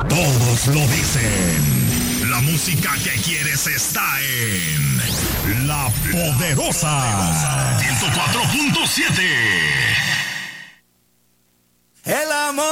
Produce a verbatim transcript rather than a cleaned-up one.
Todos lo dicen. La música que quieres está en La Poderosa. ciento cuatro punto siete.